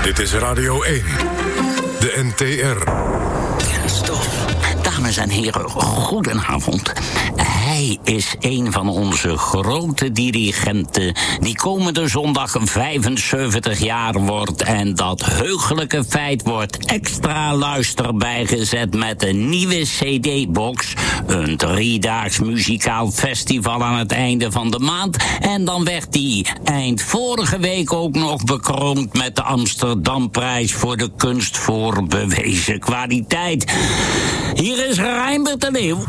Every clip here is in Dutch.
Dit is Radio 1, de NTR. Kenstof. Dames en heren, goedenavond. Hij is een van onze grote dirigenten die komende zondag 75 jaar wordt. En dat heugelijke feit wordt extra luisterbaar gezet met een nieuwe CD-box. Een 3-daags muzikaal festival aan het einde van de maand. En dan werd hij eind vorige week ook nog bekroond met de Amsterdamprijs voor de kunst voor bewezen kwaliteit. Hier is Reimbert de Leeuw.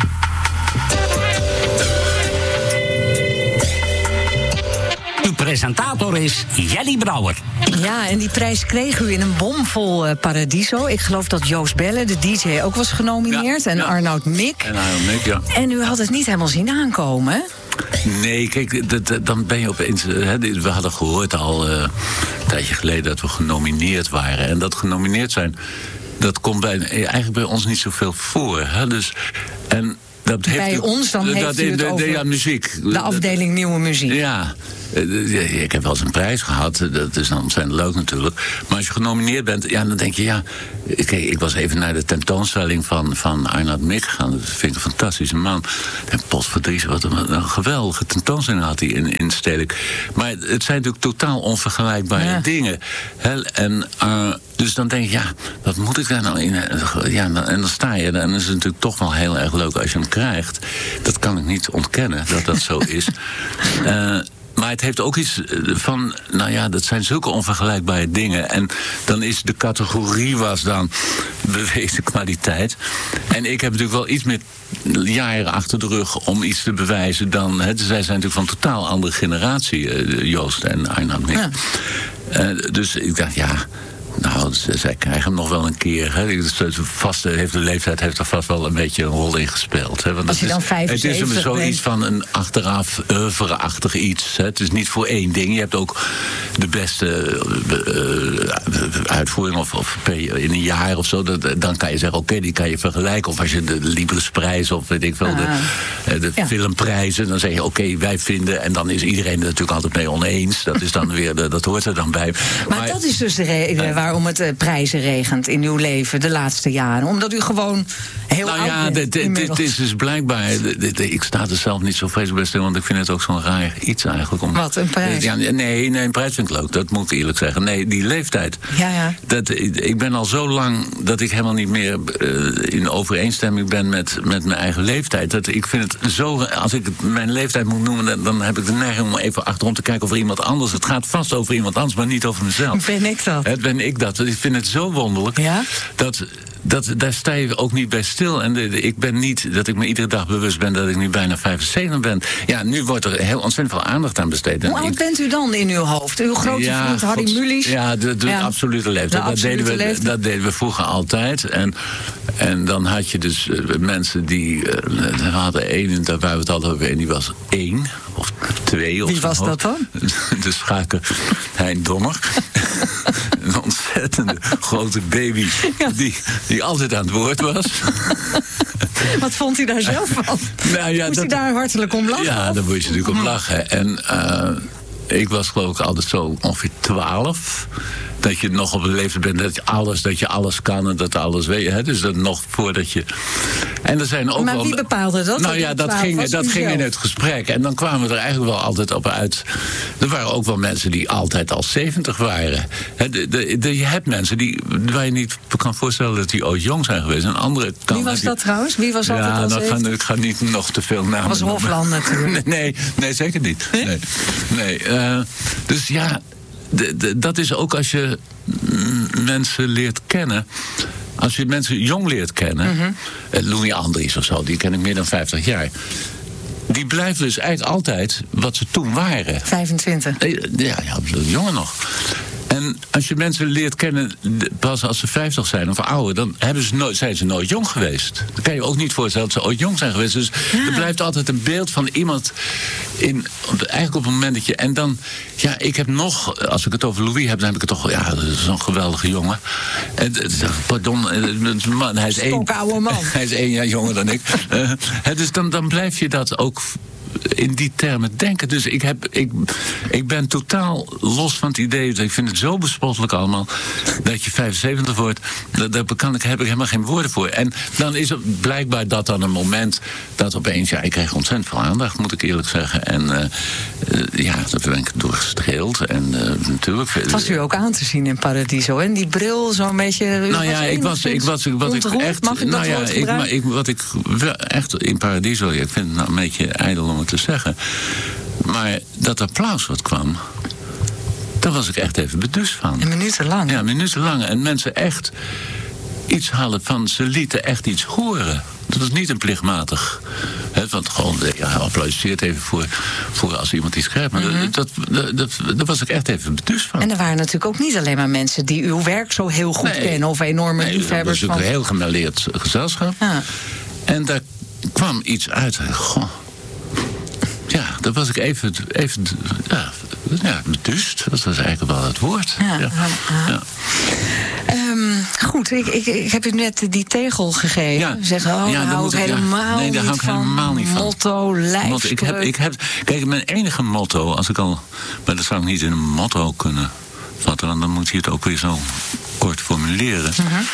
Uw presentator is Jelly Brouwer. Ja, en die prijs kreeg u in een bomvol Paradiso. Ik geloof dat Joost Belle, de DJ, ook was genomineerd. Ja, en Arnoud Mik. En Arnoud Mik, ja. En u had het niet helemaal zien aankomen, hè? Nee, kijk, dan ben je opeens... we hadden gehoord al een tijdje geleden dat we genomineerd waren. En dat genomineerd zijn, dat komt eigenlijk bij ons niet zoveel voor. Hè? Dus, en dat heeft bij ons dan heeft u het over muziek. De afdeling Nieuwe Muziek. Ja. Ik heb wel eens een prijs gehad, dat is dan ontzettend leuk natuurlijk. Maar als je genomineerd bent, ja, dan denk je, ja... Ik was even naar de tentoonstelling van Arnoud Mik gegaan. Dat vind ik een fantastische man. En Potverdries, wat een geweldige tentoonstelling had hij in Stedelijk. Maar het zijn natuurlijk totaal onvergelijkbare dingen. En dus dan denk je, ja, wat moet ik daar nou in? Ja, en dan sta je er. En dan is het natuurlijk toch wel heel erg leuk als je hem krijgt. Dat kan ik niet ontkennen, dat dat zo is. Maar het heeft ook iets van, nou ja, dat zijn zulke onvergelijkbare dingen. En dan is de categorie was dan bewezen kwaliteit. En ik heb natuurlijk wel iets meer jaren achter de rug om iets te bewijzen dan... Zij zijn natuurlijk van een totaal andere generatie, Joost en Arnoud Mik. Ja. Dus ik dacht, ja... Nou, zij krijgen hem nog wel een keer. Hè. De leeftijd heeft er vast wel een beetje een rol in gespeeld. Hè. Want als je dan 75 het is zoiets van een achteraf oeuvre-achtig iets. Hè. Het is niet voor één ding. Je hebt ook de beste uitvoering of in een jaar of zo. Dan kan je zeggen, oké, die kan je vergelijken. Of als je de Libresprijs of weet ik veel, de filmprijzen. Dan zeg je, oké, wij vinden... En dan is iedereen er natuurlijk altijd mee oneens. Dat is dan weer, dat hoort er dan bij. Maar dat is dus de reden waarom het prijzen regent in uw leven de laatste jaren. Omdat u gewoon heel oud bent. Dit is dus blijkbaar... Ik sta er zelf niet zo vreselijk bij stil, want ik vind het ook zo'n raar iets eigenlijk. Wat, een prijs? Nee, een prijs vind ik leuk. Dat moet ik eerlijk zeggen. Nee, die leeftijd. Ja. Ik ben al zo lang dat ik helemaal niet meer in overeenstemming ben met mijn eigen leeftijd. Ik vind het zo... Als ik mijn leeftijd moet noemen, dan heb ik de neiging om even achterom te kijken over iemand anders. Het gaat vast over iemand anders, maar niet over mezelf. Ben ik dat? Ben ik dat? Ik vind het zo wonderlijk. Ja? Daar sta je ook niet bij stil. En ik ben niet dat ik me iedere dag bewust ben dat ik nu bijna 75 ben. Ja, nu wordt er heel ontzettend veel aandacht aan besteed. Hoe oud bent u dan in uw hoofd? Uw grote vriend Harry Mulisch? Ja, de absolute leeftijd. Dat deden we vroeger altijd. En dan had je dus mensen die... we hadden één, daar waren we het altijd over, en die was 1 of 2 of zo. Wie was dat dan? De schaker Hein Donner. Een ontzettende grote baby die altijd aan het woord was. Wat vond hij daar zelf van? Nou ja, moest hij daar hartelijk om lachen? Ja, daar moet je natuurlijk om lachen. En ik was geloof ik altijd zo ongeveer 12... dat je nog op een leeftijd bent dat je alles kan en dat alles weet. Hè? Dus dat nog voordat je... En er zijn ook maar wie bepaalde dat? Nou ja, dat ging in het gesprek. En dan kwamen we er eigenlijk wel altijd op uit. Er waren ook wel mensen die altijd al 70 waren. Je hebt mensen waar je niet kan voorstellen dat die ooit jong zijn geweest. En andere wie was dat trouwens? Wie was altijd al 70? Ik ga niet nog te veel namen. Dat was Hofland natuurlijk. Nee, zeker niet. Nee. Dus ja... Dat is ook als je mensen leert kennen. Als je mensen jong leert kennen. Louis Andries of zo, die ken ik meer dan 50 jaar. Die blijven dus eigenlijk altijd wat ze toen waren. 25. Ja, jonger nog. En als je mensen leert kennen pas als ze 50 zijn of ouder... dan zijn ze nooit jong geweest. Dan kan je ook niet voorstellen dat ze ooit jong zijn geweest. Dus er blijft altijd een beeld van iemand eigenlijk op het moment dat je... En dan, ja, ik heb nog... Als ik het over Louis heb, dan heb ik het toch... Ja, dat is zo'n geweldige jongen. Pardon, hij is 1... Stokoude man. Hij is 1 jaar jonger dan ik. Dus dan blijf je dat ook... in die termen denken. Dus ik ben totaal los van het idee. Ik vind het zo bespottelijk allemaal. Dat je 75 wordt. Daar heb ik helemaal geen woorden voor. En dan is het blijkbaar dat dan een moment. Dat opeens, ik kreeg ontzettend veel aandacht, moet ik eerlijk zeggen. En daar ben ik door gestreeld. En natuurlijk. Het was u ook aan te zien in Paradiso. En die bril zo'n beetje. Wat ik echt in Paradiso, ik vind het nou een beetje ijdel om het te zeggen. Maar dat applaus wat kwam, daar was ik echt even beduust van. En minutenlang. Ja, minutenlang. En mensen echt iets hadden van, ze lieten echt iets horen. Dat was niet een plichtmatig. Want gewoon, applaudisseert even voor als iemand iets schrijft. Maar daar was ik echt even beduust van. En er waren natuurlijk ook niet alleen maar mensen die uw werk zo heel goed kennen. Of enorme liefhebbers van. Het was een heel gemêleerd gezelschap. Ja. En daar kwam iets uit. Goh. Ja, daar was ik even beduust. Dat was eigenlijk wel het woord. Ja. Goed, ik heb u net die tegel gegeven. Ja. Zeggen, daar hou ik helemaal niet van. Daar hou ik helemaal niet van. Motto, lijfspreuk. Kijk, mijn enige motto, maar dat zou ik niet in een motto kunnen vatten, dan moet je het ook weer zo kort formuleren.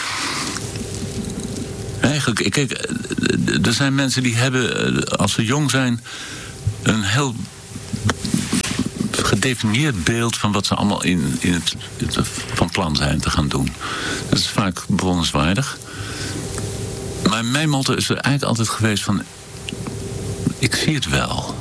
Eigenlijk, kijk, er zijn mensen die hebben, als ze jong zijn, een heel gedefinieerd beeld van wat ze allemaal in het van plan zijn te gaan doen. Dat is vaak bewonderenswaardig. Maar mijn motto is er eigenlijk altijd geweest van, ik zie het wel.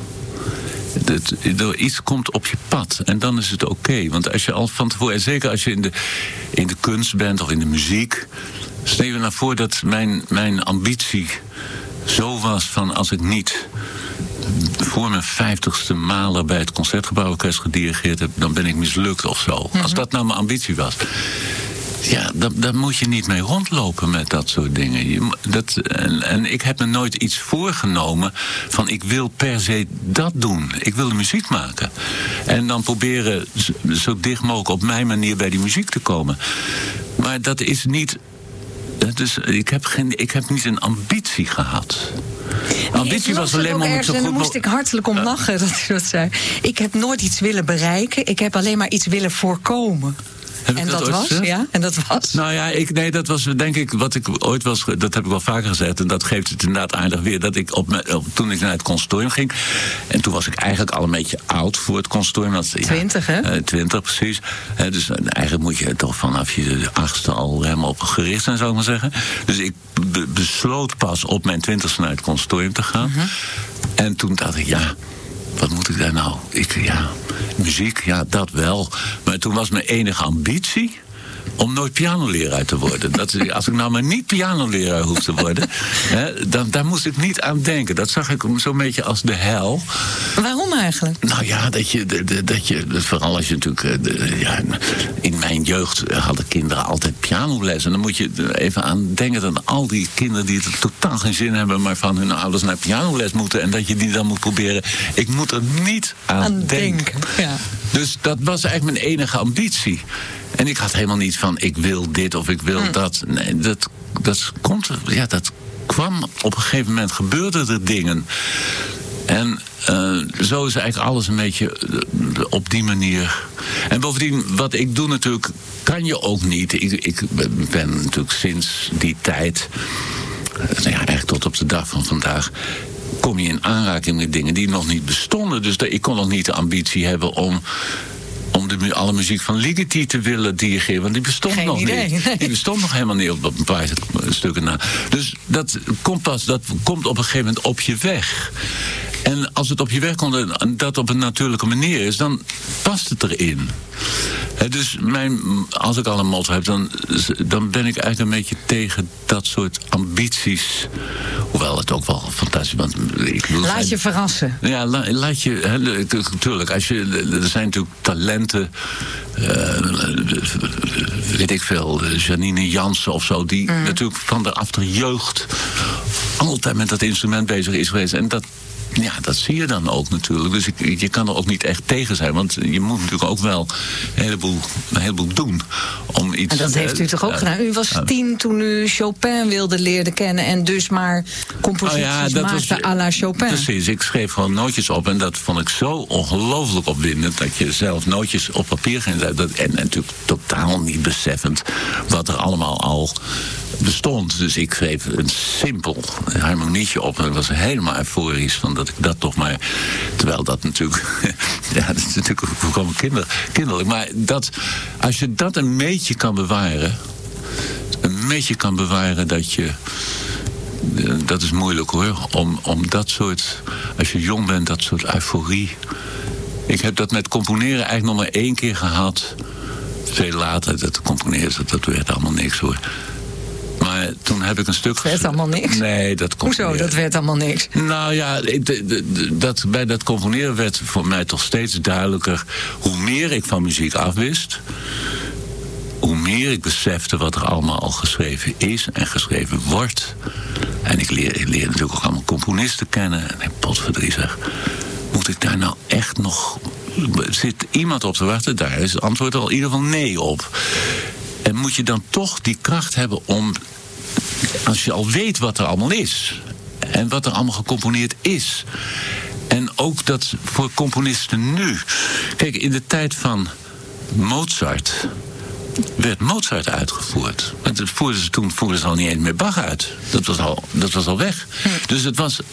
Iets komt op je pad en dan is het oké. Want als je al van tevoren, en zeker als je in de kunst bent of in de muziek, stel je nou voor dat mijn ambitie zo was van, als ik niet voor mijn 50ste Mahler bij het Concertgebouworkest gedirigeerd heb, dan ben ik mislukt of zo. Als dat nou mijn ambitie was. Ja, daar moet je niet mee rondlopen met dat soort dingen. En ik heb me nooit iets voorgenomen van, ik wil per se dat doen. Ik wil de muziek maken. En dan proberen zo dicht mogelijk op mijn manier bij die muziek te komen. Maar dat is niet. Dus ik heb niet een ambitie gehad. Ambitie was alleen maar om zo goed. Daar moest ik hartelijk om lachen dat u dat zei. Ik heb nooit iets willen bereiken. Ik heb alleen maar iets willen voorkomen. En dat was? Ja, en dat was? Nou ja, dat was denk ik wat ik ooit was. Dat heb ik wel vaker gezegd. En dat geeft het inderdaad aardig weer. Dat ik toen ik naar het conservatorium ging. En toen was ik eigenlijk al een beetje oud voor het conservatorium. 20, hè? 20, precies. Dus eigenlijk moet je toch vanaf je 8e al helemaal op gericht zijn, zou ik maar zeggen. Dus ik besloot pas op mijn 20e naar het conservatorium te gaan. En toen dacht ik, wat moet ik daar nou? Muziek, dat wel. Maar toen was mijn enige ambitie om nooit pianoleraar te worden. Als ik nou maar niet pianoleraar hoef te worden, daar moest ik niet aan denken. Dat zag ik zo'n beetje als de hel. Waarom eigenlijk? Nou ja, dat je vooral als je natuurlijk in mijn jeugd hadden kinderen altijd pianoles. En dan moet je even aan denken dat al die kinderen die het totaal geen zin hebben, maar van hun ouders naar pianoles moeten, en dat je die dan moet proberen. Ik moet er niet aan denken. Ja. Dus dat was eigenlijk mijn enige ambitie. En ik had helemaal niet van, ik wil dit of ik wil dat. Nee, dat kwam op een gegeven moment, gebeurden er dingen. En zo is eigenlijk alles een beetje op die manier. En bovendien, wat ik doe natuurlijk, kan je ook niet. Ik ben natuurlijk sinds die tijd, eigenlijk tot op de dag van vandaag, kom je in aanraking met dingen die nog niet bestonden. Dus ik kon nog niet de ambitie hebben om alle muziek van Ligeti te willen dirigeren. Want die bestond nog niet. Nee. Die bestond nog helemaal niet op een paar stukken na. Dus dat komt op een gegeven moment op je weg. En als het op je weg komt en dat op een natuurlijke manier is, dan past het erin. Dus als ik al een motto heb, dan ben ik eigenlijk een beetje tegen dat soort ambities. Hoewel het ook wel fantastisch is. Laat je verrassen. Ja, laat je. Natuurlijk, er zijn natuurlijk talenten. Weet ik veel, Janine Jansen of zo, die natuurlijk van de jeugd altijd met dat instrument bezig is geweest. En Ja, dat zie je dan ook natuurlijk. Dus je kan er ook niet echt tegen zijn. Want je moet natuurlijk ook wel een heleboel doen om iets... En dat heeft u toch ook gedaan? U was 10 toen u Chopin wilde leren kennen... en dus maar composities maakte à la Chopin. Precies, ik schreef gewoon nootjes op... en dat vond ik zo ongelooflijk opwindend... dat je zelf nootjes op papier ging zetten. En natuurlijk totaal niet beseffend wat er allemaal al bestond. Dus ik schreef een simpel harmonietje op. En ik was helemaal euforisch van dat ik dat toch maar... Terwijl dat natuurlijk... ja, dat is natuurlijk gewoon kinderlijk. Maar als je dat een beetje kan bewaren... dat je... Dat is moeilijk hoor. Om dat soort... Als je jong bent, dat soort euforie... Ik heb dat met componeren eigenlijk nog maar 1 keer gehad. Veel later, dat componeren, dat werd allemaal niks hoor. Maar toen heb ik een stuk... Dat werd allemaal niks? Nee, dat componeren... Hoezo, dat werd allemaal niks? Nou ja, bij dat componeren werd voor mij toch steeds duidelijker... hoe meer ik van muziek afwist... hoe meer ik besefte wat er allemaal al geschreven is en geschreven wordt. En ik leer natuurlijk ook allemaal componisten kennen. En potverdrie zeg, moet ik daar nou echt nog... Zit iemand op te wachten? Daar is het antwoord al in ieder geval nee op. En moet je dan toch die kracht hebben om... als je al weet wat er allemaal is... en wat er allemaal gecomponeerd is... en ook dat voor componisten nu... Kijk, in de tijd van Mozart... werd Mozart uitgevoerd. Want toen voerden ze al niet eens meer Bach uit. Dat was al weg. Dus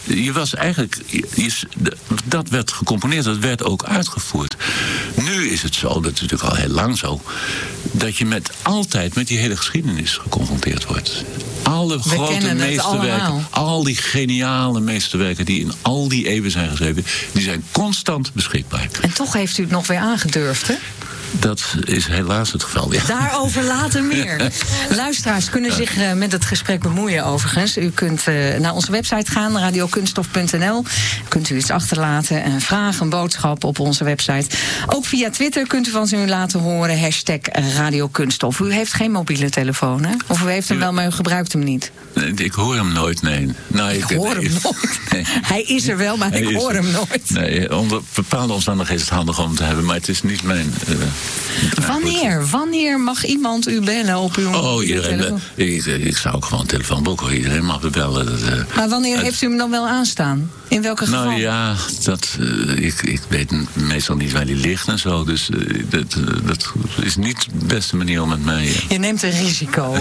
dat werd gecomponeerd, dat werd ook uitgevoerd. Nu is het zo, dat is natuurlijk al heel lang zo... dat je altijd met die hele geschiedenis geconfronteerd wordt. Alle grote meesterwerken, al die geniale meesterwerken... die in al die eeuwen zijn geschreven... die zijn constant beschikbaar. En toch heeft u het nog weer aangedurfd, hè? Dat is helaas het geval, ja. Daarover later meer. Luisteraars kunnen zich met het gesprek bemoeien overigens. U kunt naar onze website gaan, radiokunststof.nl. Kunt u iets achterlaten, een vraag, een boodschap op onze website. Ook via Twitter kunt u van u laten horen, #radiokunststof. U heeft geen mobiele telefoon, hè? Of u heeft hem wel, maar u gebruikt hem niet? Nee, ik hoor hem nooit, nee. Nou, ik hoor hem nooit. Nee. Hij is er wel, maar ik hoor hem nooit. Nee, onder bepaalde omstandigheden is het handig om te hebben, maar het is niet mijn... Wanneer mag iemand u bellen op uw telefoon? Ik zou ook gewoon een telefoon boeken. Iedereen mag me bellen. Maar wanneer heeft u hem dan wel aanstaan? In welke geval? Nou ja, ik weet meestal niet waar die ligt en zo. Dus dat is niet de beste manier om met mij... Je neemt een risico.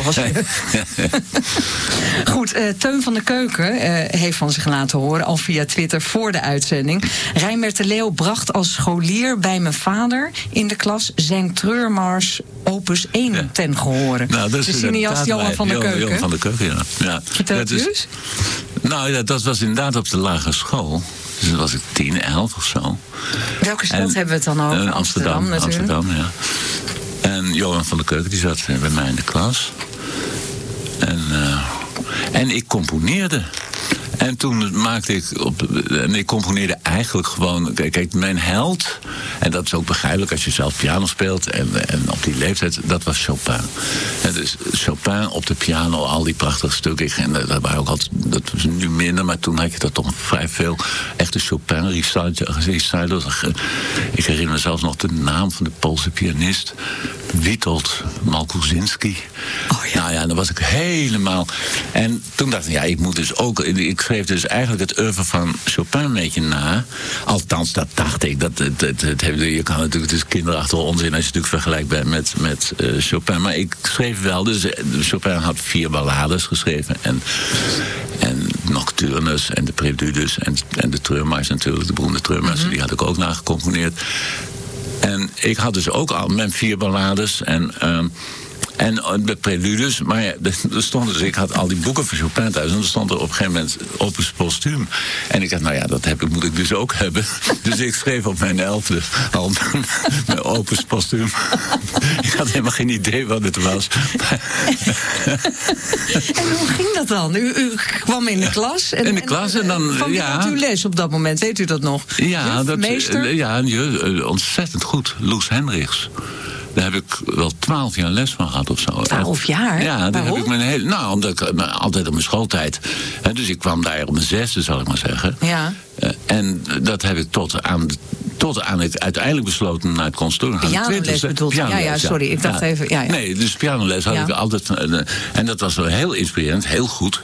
Goed, Teun van de Keuken heeft van zich laten horen... al via Twitter voor de uitzending. Rijnbert de Leeuw bracht als scholier bij mijn vader in de klas... zijn treurmars opus 1 ten gehore. Nou, dat is de cineast Johan van der Keuken. Johan van der Keuken, ja. Vertelt u eens? Nou ja, dat was inderdaad op de lagere school. Dus dan was ik 10, 11 of zo. Welke stad hebben we het dan over? Amsterdam natuurlijk. Amsterdam, ja. En Johan van der Keuken, die zat bij mij in de klas. En ik componeerde. En toen maakte ik en ik componeerde eigenlijk gewoon... Kijk, mijn held, en dat is ook begrijpelijk als je zelf piano speelt... en op die leeftijd, dat was Chopin. En dus Chopin op de piano, al die prachtige stukken. En dat waren ook altijd, dat was nu minder, maar toen had je dat toch vrij veel. Echte Chopin, recitals. Ik herinner me zelfs nog de naam van de Poolse pianist... Witold Malkuzinski. Oh ja. Nou ja, dan was ik helemaal... En toen dacht ik, ja, ik moet dus ook... Ik schreef dus eigenlijk het oeuvre van Chopin een beetje na. Althans, dat dacht ik. Je kan natuurlijk, het is kinderachtige onzin... als je natuurlijk vergelijkt bent met Chopin. Maar ik schreef wel, dus Chopin had 4 ballades geschreven... En nocturnes en de preludes en de treurmars natuurlijk. De beroemde treurmars, die had ik ook nagecomponeerd. En ik had dus ook al mijn 4 ballades en de preludes. Maar ja, er stond dus, ik had al die boeken van Chopin thuis... en er stond er op een gegeven moment opus postuum. En ik dacht, nou ja, dat moet ik dus ook hebben. Dus ik schreef op mijn 11e album mijn opus postuum. Ik had helemaal geen idee wat het was. En hoe ging dat dan? U kwam in de klas? In de klas en dan... Van wie had u les op dat moment? Weet u dat nog? Ja, meester? Ja, ontzettend goed. Loes Hendricks. Daar heb ik wel 12 jaar les van gehad of zo. 12 jaar? Ja, daar heb ik mijn hele... Nou, omdat ik altijd op mijn schooltijd... Dus ik kwam daar op mijn 6e, zal ik maar zeggen. Ja. En dat heb ik tot aan ik uiteindelijk besloten naar het conservatorium te gaan. Pianoles bedoelt je? Ja, sorry, ik dacht even... Ja. Nee, dus pianoles had ik altijd... En dat was wel heel inspirerend, heel goed.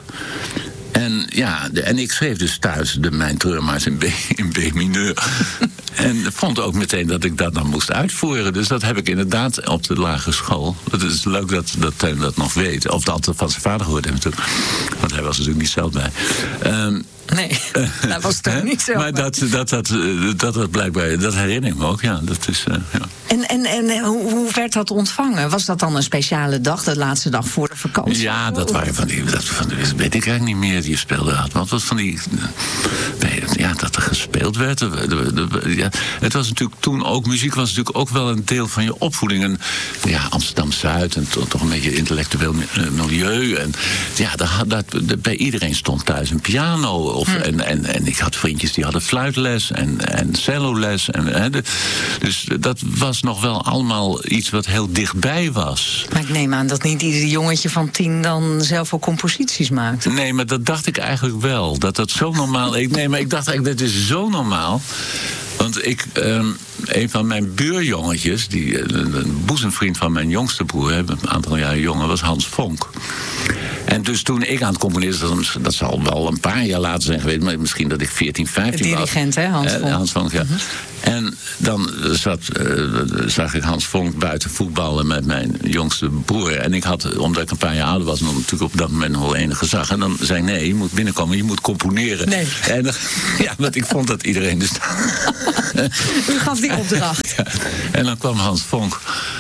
En ik schreef dus thuis mijn treurmars in B mineur. En vond ook meteen dat ik dat dan moest uitvoeren. Dus dat heb ik inderdaad op de lagere school. Het is leuk dat Teun dat nog weet. Of dat van zijn vader gehoord heeft natuurlijk. Want hij was natuurlijk niet zelf bij. Nee, dat was toch niet zo. Maar dat blijkbaar, dat herinner ik me ook, ja. Dat is, ja. En hoe werd dat ontvangen? Was dat dan een speciale dag, de laatste dag voor de vakantie? Ja, dat waren van die dat weet ik eigenlijk niet meer, die je speelde had. Want het was van die... Ja, dat er gespeeld werd. Ja, het was natuurlijk toen ook... Muziek was natuurlijk ook wel een deel van je opvoeding. En, ja, Amsterdam-Zuid en toch een beetje intellectueel milieu. En ja, bij iedereen stond thuis een piano. En ik had vriendjes die hadden fluitles en celloles. Dus dat was nog wel allemaal iets wat heel dichtbij was. Maar ik neem aan dat niet ieder jongetje van 10 dan zelf ook composities maakt. Nee, maar dat dacht ik eigenlijk wel. Dat zo normaal... Maar ik dacht eigenlijk, dit is zo normaal. Want een van mijn buurjongetjes, een boezemvriend van mijn jongste broer, een aantal jaar jonger, was Hans Vonk. En dus toen ik aan het componeren, dat zal wel een paar jaar later zijn geweest, maar misschien dat ik 14, 15 was. Dirigent, hè, Hans Vonk? Hans Vonk, ja. En dan zag ik Hans Vonk buiten voetballen met mijn jongste broer. En ik had, omdat ik een paar jaar ouder was, nog natuurlijk op dat moment nog wel enige gezag. En dan zei nee, je moet binnenkomen, je moet componeren. Nee. En, ja, want ik vond dat iedereen dus... U gaf die opdracht. Ja. En dan kwam Hans Vonk...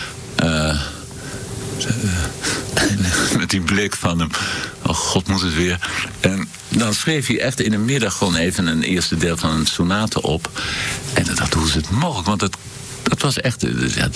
met die blik van hem. Oh god, moet het weer. En dan schreef hij echt in de middag gewoon even een eerste deel van een sonate op. En dan dacht ik, hoe is het mogelijk? Want dat was echt... Ja,